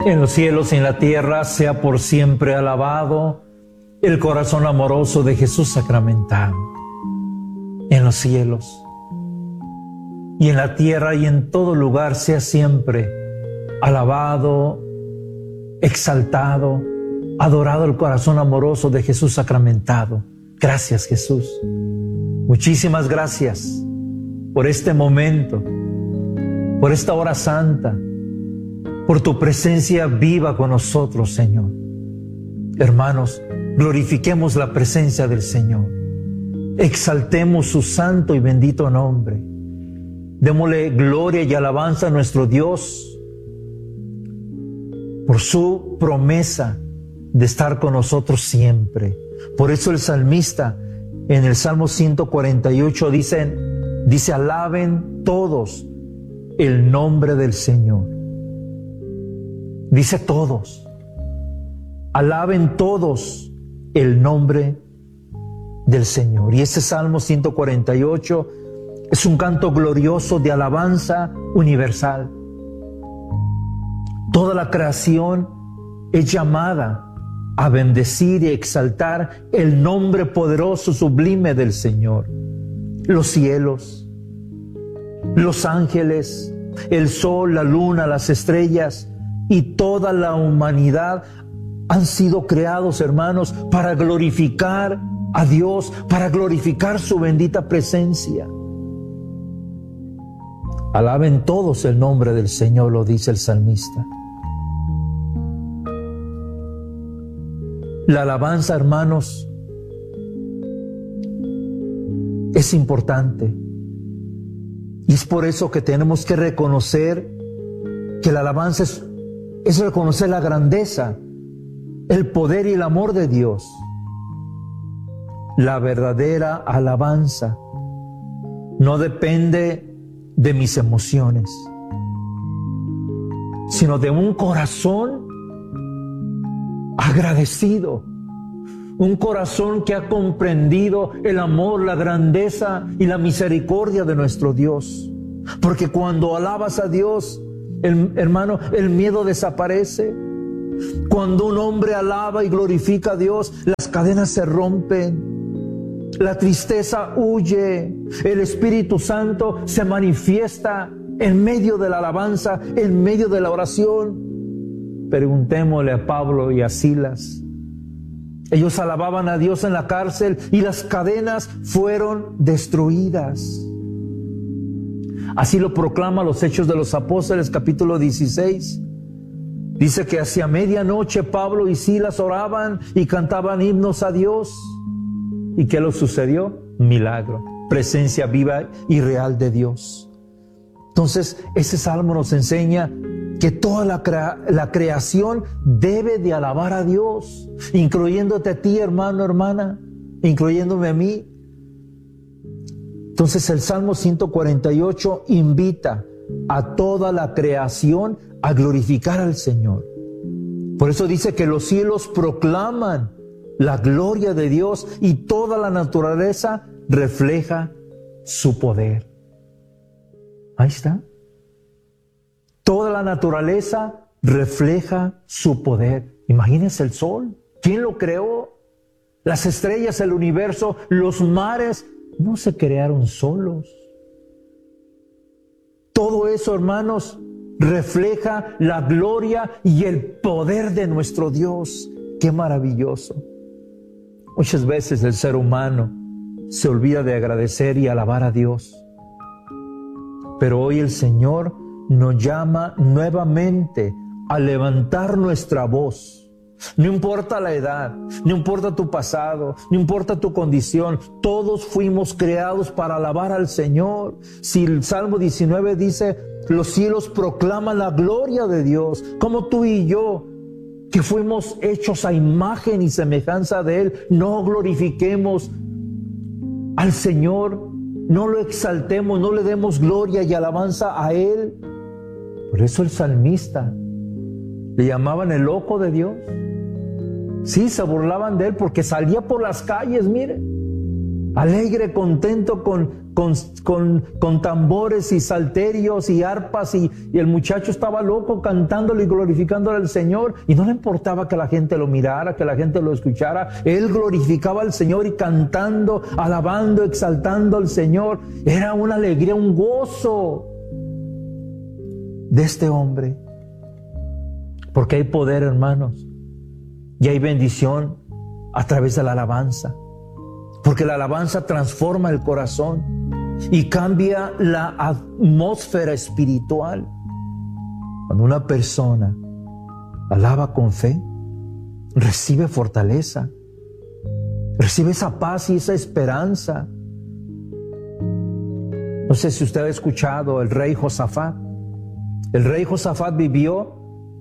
En los cielos y en la tierra sea por siempre alabado el corazón amoroso de Jesús sacramentado. En los cielos y en la tierra y en todo lugar sea siempre alabado, exaltado, adorado el corazón amoroso de Jesús sacramentado. Gracias, Jesús. Muchísimas gracias por este momento, por esta hora santa, por tu presencia viva con nosotros, Señor. Hermanos, glorifiquemos la presencia del Señor. Exaltemos su santo y bendito nombre. Démosle gloria y alabanza a nuestro Dios por su promesa de estar con nosotros siempre. Por eso el salmista en el Salmo 148 dice, alaben todos el nombre del Señor. Dice todos, alaben todos el nombre del Señor. Y ese Salmo 148 es un canto glorioso de alabanza universal. Toda la creación es llamada a bendecir y exaltar el nombre poderoso, sublime del Señor. Los cielos, los ángeles, el sol, la luna, las estrellas y toda la humanidad han sido creados, hermanos, para glorificar a Dios, para glorificar su bendita presencia. Alaben todos el nombre del Señor, lo dice el salmista. La alabanza, hermanos, es importante. Y es por eso que tenemos que reconocer que la alabanza es reconocer la grandeza, el poder y el amor de Dios. La verdadera alabanza no depende de mis emociones, sino de un corazón agradecido, un corazón que ha comprendido el amor, la grandeza y la misericordia de nuestro Dios. Porque cuando alabas a Dios, hermano, el miedo desaparece. Cuando un hombre alaba y glorifica a Dios, las cadenas se rompen. La tristeza huye, el Espíritu Santo se manifiesta en medio de la alabanza, en medio de la oración. Preguntémosle a Pablo y a Silas. Ellos alababan a Dios en la cárcel y las cadenas fueron destruidas. Así lo proclama los Hechos de los Apóstoles, capítulo 16. Dice que hacia medianoche Pablo y Silas oraban y cantaban himnos a Dios. ¿Y qué lo sucedió? Milagro, presencia viva y real de Dios. Entonces, ese salmo nos enseña que toda la creación debe de alabar a Dios, incluyéndote a ti, hermano, hermana, incluyéndome a mí. Entonces, el Salmo 148 invita a toda la creación a glorificar al Señor. Por eso dice que los cielos proclaman la gloria de Dios y toda la naturaleza refleja su poder. Ahí está. Toda la naturaleza refleja su poder. Imagínense el sol. ¿Quién lo creó? Las estrellas, el universo, los mares, no se crearon solos. Todo eso, hermanos, refleja la gloria y el poder de nuestro Dios. ¡Qué maravilloso! Muchas veces el ser humano se olvida de agradecer y alabar a Dios. Pero hoy el Señor nos llama nuevamente a levantar nuestra voz. No importa la edad, no importa tu pasado, no importa tu condición, todos fuimos creados para alabar al Señor. Si el Salmo 19 dice, los cielos proclaman la gloria de Dios, como tú y yo, que fuimos hechos a imagen y semejanza de Él, no glorifiquemos al Señor, no lo exaltemos, no le demos gloria y alabanza a Él. Por eso el salmista le llamaban el loco de Dios. Sí, se burlaban de él porque salía por las calles, mire, alegre, contento con tambores y salterios y arpas, y el muchacho estaba loco cantándole y glorificándole al Señor, y no le importaba que la gente lo mirara, que la gente lo escuchara. Él glorificaba al Señor y cantando, alabando, exaltando al Señor. Era una alegría, un gozo de este hombre, porque hay poder, hermanos, y hay bendición a través de la alabanza. Porque la alabanza transforma el corazón y cambia la atmósfera espiritual. Cuando una persona alaba con fe, recibe fortaleza, recibe esa paz y esa esperanza. No sé si usted ha escuchado el rey Josafat. El rey Josafat vivió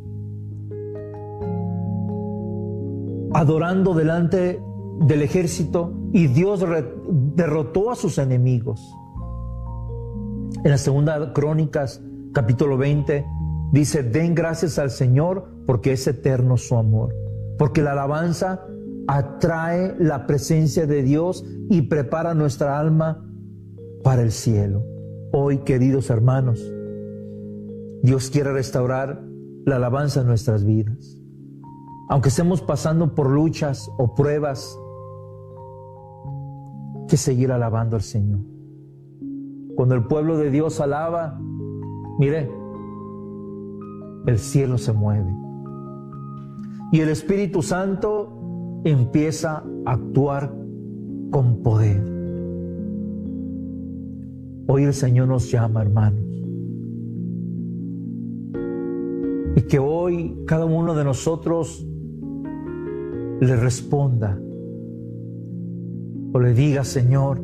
adorando delante del ejército, y Dios derrotó a sus enemigos. En la segunda Crónicas, capítulo 20, dice: den gracias al Señor porque es eterno su amor. Porque la alabanza atrae la presencia de Dios y prepara nuestra alma para el cielo. Hoy, queridos hermanos, Dios quiere restaurar la alabanza en nuestras vidas. Aunque estemos pasando por luchas o pruebas, que seguir alabando al Señor. Cuando el pueblo de Dios alaba, mire, el cielo se mueve y el Espíritu Santo empieza a actuar con poder. Hoy el Señor nos llama, hermanos, y que hoy cada uno de nosotros le responda o le diga: Señor,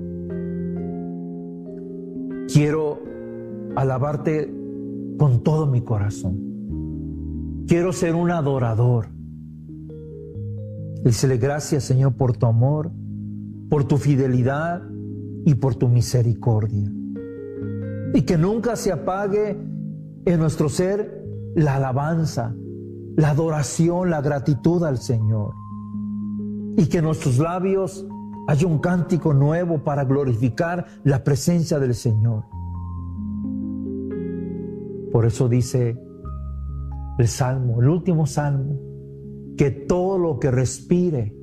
quiero alabarte con todo mi corazón. Quiero ser un adorador. Dícele: gracias, Señor, por tu amor, por tu fidelidad y por tu misericordia. Y que nunca se apague en nuestro ser la alabanza, la adoración, la gratitud al Señor. Y que en nuestros labios haya un cántico nuevo para glorificar la presencia del Señor. Por eso dice el Salmo, el último Salmo, que todo lo que respire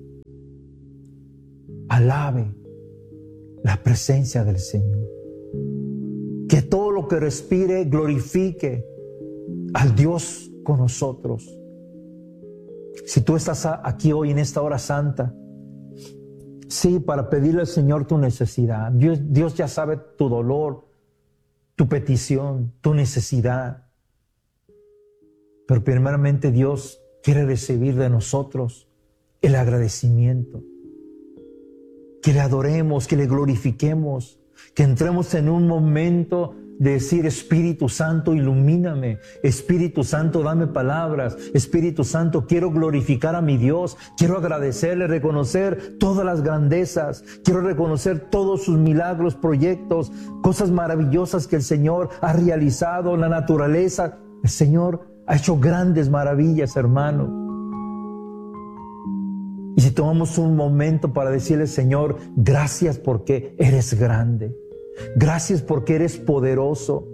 alabe la presencia del Señor. Que todo lo que respire glorifique al Dios con nosotros. Si tú estás aquí hoy en esta hora santa, sí, para pedirle al Señor tu necesidad. Dios ya sabe tu dolor, tu petición, tu necesidad. Pero primeramente Dios quiere recibir de nosotros el agradecimiento. Que le adoremos, que le glorifiquemos, que entremos en un momento de decir: Espíritu Santo, ilumíname. Espíritu Santo, dame palabras. Espíritu Santo, quiero glorificar a mi Dios. Quiero agradecerle, reconocer todas las grandezas. Quiero reconocer todos sus milagros, proyectos, cosas maravillosas que el Señor ha realizado, la naturaleza. El Señor ha hecho grandes maravillas, hermano. Y si tomamos un momento para decirle: Señor, gracias porque eres grande. Gracias porque eres poderoso.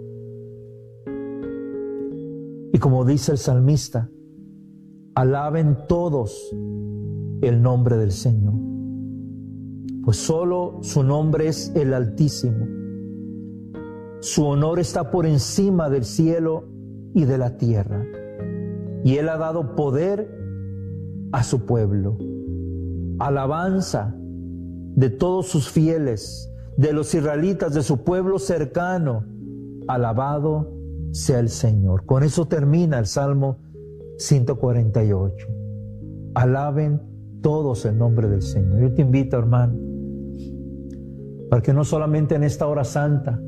Y como dice el salmista: alaben todos el nombre del Señor, pues solo su nombre es el Altísimo. Su honor está por encima del cielo y de la tierra, y Él ha dado poder a su pueblo. Alabanza de todos sus fieles, de los israelitas, de su pueblo cercano. Alabado sea el Señor. Con eso termina el Salmo 148. Alaben todos el nombre del Señor. Yo te invito, hermano, para que no solamente en esta hora santa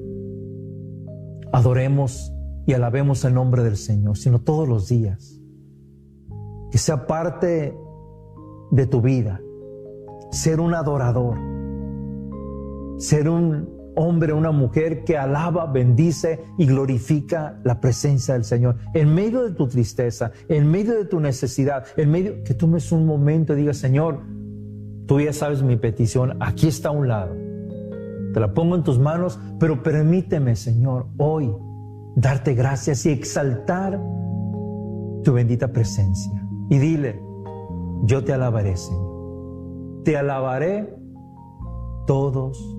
adoremos y alabemos el nombre del Señor, sino todos los días. Que sea parte de tu vida ser un adorador, ser un hombre, una mujer que alaba, bendice y glorifica la presencia del Señor. En medio de tu tristeza, en medio de tu necesidad, en medio que tomes un momento y digas: Señor, Tú ya sabes mi petición, aquí está a un lado. Te la pongo en tus manos, pero permíteme, Señor, hoy darte gracias y exaltar tu bendita presencia. Y dile, yo te alabaré, Señor. Te alabaré todos